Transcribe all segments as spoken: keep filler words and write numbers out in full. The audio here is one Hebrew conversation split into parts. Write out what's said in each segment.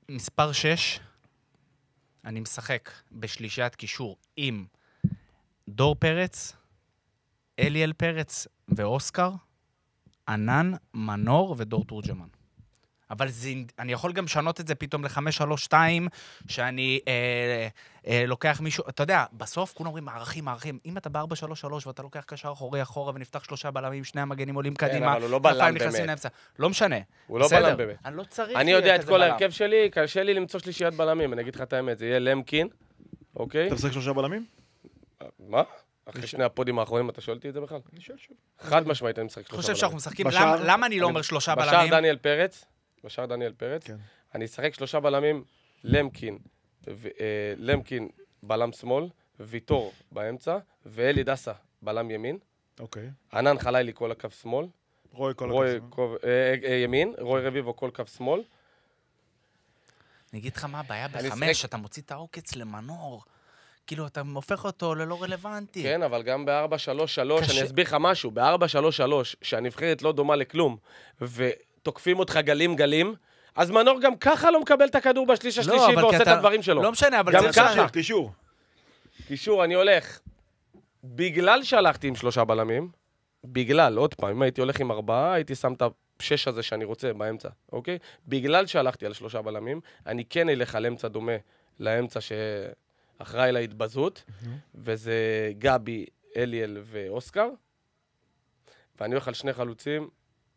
מספר שש, אני משחק בשלישיית קישור עם דור פרץ, אליאל פרץ ואוסקר, ענן, מנור ודור תורג'מן. אבל זה, אני יכול גם לשנות את זה פתאום ל-חמש שלוש שתיים, שאני אה, אה, לוקח מישהו, אתה יודע, בסוף כולם אומרים מערכים, מערכים. אם אתה ב-ארבע שלוש שלוש ואתה לוקח קשר אחורי אחורה ונפתח שלושה בלמים, שני המגנים עולים קדימה, כן, אבל הוא לא בלם באמת. לאמצע. לא משנה. הוא לא בלם באמת. אני לא צריך... אני יודע את כל ההרכב שלי, קשה לי למצוא שלישיית בלמים, אני אגיד לך את האמת, זה יהיה למקין, אוקיי? אתה משחק שלושה בלמים? מה? אחרי שני הפודים האחרונים, אתה שואל אותי את זה בכלל? אני שואל שוב. חד משמעית, אני משחק אני שלושה חושב שאנחנו משחקים, בשער- למה אני לא אומר שלושה בשער בלמים? דניאל פרץ, בשער דניאל פרץ, כן. אני אשחק שלושה בלמים, למקין, ו- אה, למקין בלם שמאל, ויטור באמצע, ואלי דסה בלם ימין, אוקיי. ענן חלילי כל הקו שמאל, רוי כל רוי הכבוד. קו- אה, אה, ימין, רוי רביבו כל קו שמאל, אני אגיד לך מה הבעיה אני בחמש, אשחק- אתה מוציא את העוקץ למנור. כאילו, אתה הופך אותו ללא רלוונטי. כן, אבל גם ב-ארבע שלוש שלוש, קשה. אני אסביר לך משהו, ב-ארבע שלוש שלוש, שהנבחרת לא דומה לכלום, ותוקפים אותך גלים גלים, אז מנור גם ככה לא מקבל את הכדור בשליש השלישי אבל ועושה כי את אתה- הדברים שלו. לא משנה, אבל גם צריך ככה. לשנות. קישור. קישור, אני הולך, בגלל שהלכתי עם שלושה בלמים, בגלל, עוד פעם, אם הייתי הולך עם ארבעה, הייתי שם את השש הזה שאני רוצה באמצע, אוקיי? בגלל שהלכתי על שלושה בלמים, אני כן אלך על אמצע דומה לאמצע שאחראי להתבזות, וזה גבי, אליאל ואוסקר, ואני הולך על שני חלוצים,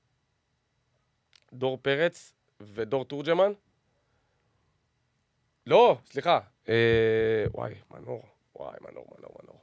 דור פרץ ודור תורג'מן. לא, סליחה. אה, וואי, מנור. וואי, מנור, מנור, מנור.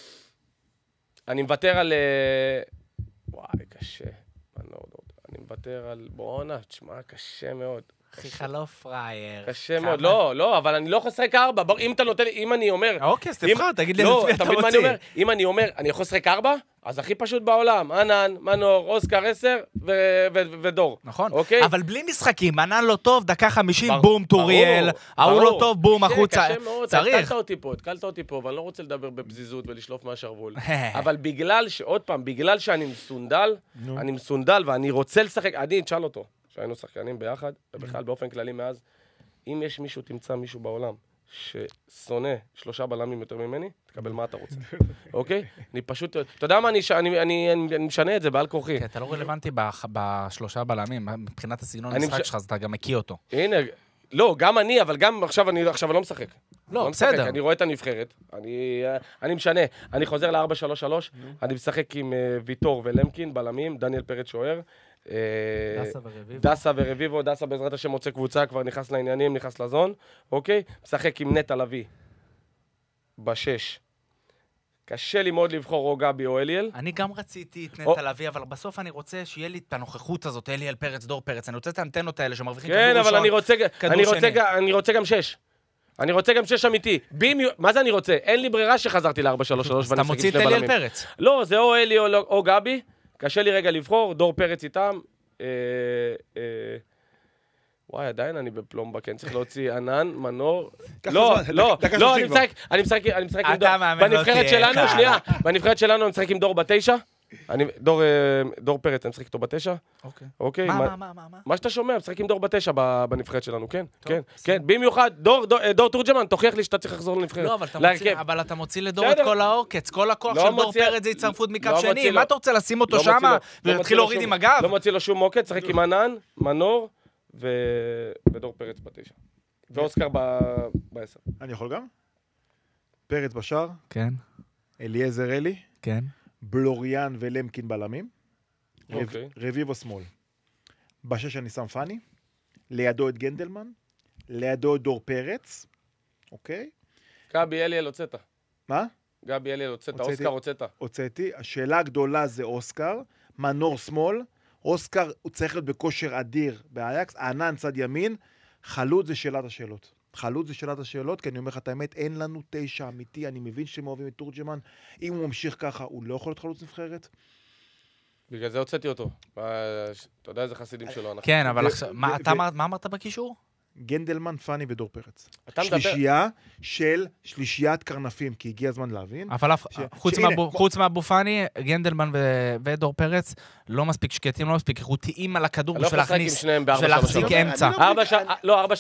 אני מוותר על... אה, וואי, קשה. מנור, דור. אני מוותר על... בואנה, תשמע, קשה מאוד. אחי חלוף פרייר. קשה כמה- מאוד. לא, לא, אבל אני לא יכול לשחק ארבע. בוא, אם אתה נותן לי, אם אני אומר... אוקיי, אז אם- תבחר, תגיד לי לא, לפי אתה אתה מבין מה אני מוציא. אומר? אם אני אומר, אני יכול לשחק ארבע, אז הכי פשוט בעולם. ענן, מנור, אוסקר עשר ו- ו- ודור. נכון, אוקיי? אבל בלי משחקים, ענן לא טוב, דקה חמישים, ברור, בום, טוריאל, ברור, ההוא לא ברור. טוב, בום, קשה, החוצה. קשה מאוד, צריך. התקלת אותי פה, התקלת אותי פה, ואני לא רוצה לדבר בפזיזות ולשלוף מהשרוול. אבל בגלל ש... עוד פעם, בגלל שאני מסונדל, נו. אני מסונדל ואני רוצה לשחק, אני תשאל אותו, שהיינו שחקנים ביחד, ובכלל באופן כללי מאז, אם יש מישהו, תמצא מישהו בעולם ששונא שלושה בלמים יותר ממני, תקבל מה אתה רוצה, אוקיי? אני פשוט... אתה יודע מה, אני, אני, אני, אני, אני משנה את זה בעל כורחי. כי אתה לא רלוונטי בח- בשלושה בלמים, מבחינת הסגנון אני המשחק מש- שלך, אז אתה גם מקיא אותו. הנה, לא, גם אני, אבל גם עכשיו אני, עכשיו אני לא משחק. לא, משחק, בסדר. אני רואה את הנבחרת, אני, אני משנה, אני חוזר ל-ארבע שלוש שלוש, אני משחק עם uh, ויטור ולמקין, בלמים, דניאל פרץ שוער. אה, דסה ורביבו. דסה ורביבו, דסה בעזרת השם מוצא קבוצה, כבר נכנס לעניינים, נכנס לזון, אוקיי? משחק עם נטע לביא, בשש. קשה לי מאוד לבחור או גבי או אליאל. אני גם רציתי את או- נטע לביא, אבל בסוף אני רוצה שיהיה לי את הנוכחות הזאת, אליאל פרץ, דור פרץ, אני רוצה את האנטנות האלה שמרוויחים כדור כן, ראשון. אבל אני רוצה, כדור אני רוצה, שני. ג- אני רוצה גם שש. אני רוצה גם שש אמיתי. בימיו... מה זה אני רוצה? אין לי ברירה שחזרתי ל-ארבע שלוש שלוש אז ואני אתה משחק עם מוציא את שני אליאל בלמים. פרץ. לא, זה או אלי או, לא- או גבי. קשה לי רגע לבחור, דור פרץ איתם. אה, אה, וואי, עדיין אני בפלומבה, כן, צריך להוציא ענן, מנור. קח לא, זמן, לא, דקה לא, שלושים אני משחק, אני משחק, אני משחק עם אתה דור. מאמן, לא בנבחרת תהיה שלנו, קל. שנייה, בנבחרת שלנו אני משחק עם דור בתשע. אני, דור, אה, דור פרץ, אני משחק איתו בתשע. אוקיי. אוקיי? מה, מה- מה, מה, מה, מה? מה שאתה שומע, משחק עם דור בתשע ב- בנבחרת שלנו, כן, כן, בסדר. כן, במיוחד, דור, דור, דור תורג'מן, תוכיח לי שאתה צריך לחזור לנבחרת. לא, אבל אתה להרכב. מוציא- אבל אתה מוציא לדור את בסדר. כל העוקץ, כל הכוח לא של דור מוציא- פרץ זה הצטרפות מקו לא שני, מוציא מה לו- אתה רוצה לשים אותו לא מוציא שמה לו- לא מוציא ולהתחיל לו להוריד שום- עם הגב? לא מוציא לו שום מוקד, שחק עם ענן, מנור ו- ודור פרץ בתשע. ואוסקר ב- בעשר. אני יכול גם? פרץ בשער, כן, אליעזר אלי, כן. בלוריאן ולמקין בלמים, רב- אוקיי. רביבו שמאל. בשש אני שם פני, לידו את גנדלמן, לידו את דור פרץ, אוקיי? גבי אליאל הוצאת. מה? גבי אליאל הוצאת, הוצאתי. אוסקר הוצאת. הוצאתי. השאלה הגדולה זה אוסקר, מנור שמאל, אוסקר הוא צריך להיות בכושר אדיר באייקס, ענן צד ימין, חלוץ זה שאלת השאלות. חלוץ זה שאלת השאלות, כי אני אומר לך את האמת, אין לנו תשע אמיתי, אני מבין שאתם אוהבים את תורג'מן, אם הוא ממשיך ככה, הוא לא יכול להיות חלוץ נבחרת. בגלל זה הוצאתי אותו. מה, אתה יודע איזה חסידים שלו אנחנו. כן, אבל ו- עכשיו, ו- מה ו- אתה אמרת- מה אמרת בקישור? גנדלמן, פני ודור פרץ. אתה מדבר... שלישייה של שלישיית קרנפים, כי הגיע הזמן להבין. אבל אף- ש- חוץ שהנה, מהבו- בוא- חוץ מאבו פאני, גנדלמן ו- ודור פרץ לא מספיק שקטים, לא מספיק איכותיים על הכדור אני לא בשביל יכול לשחק עם להכניס, שניהם בארבע בשביל שלוש להחזיק שלוש. אני לא- אמצע. אני לא- ארבע ש... לא, ארבע